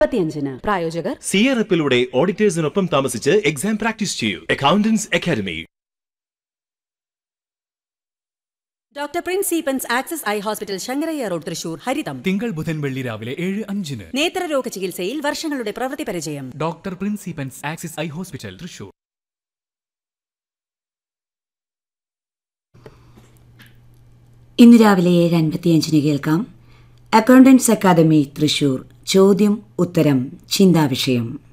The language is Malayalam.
പ്രായോജകർ സിയറപ്പിലൂടെ ഓഡിറ്റേഴ്സിനൊപ്പം താമസിച്ച് എക്സാം പ്രാക്ടീസ് ചെയ്യൂ. Accountants academy. Doctor Prince Eappen's access eye hospital Sankaraiah road Thrissur ഹരിതം തിങ്കൾ ബുധൻ വെള്ളി രാവിലെ 7:05. നേത്രരോഗ ചികിത്സയിൽ വർഷങ്ങളുടെ പ്രവൃത്തി പരിചയം. Doctor Prince Eappen's access eye hospital Thrissur. ഇന്ന് രാവിലെ 7:55 കേൾക്കാം അക്കൗണ്ടൻസ് അക്കാദമി തൃശൂർ ചോദ്യം ഉത്തരം ചിന്താവിഷയം.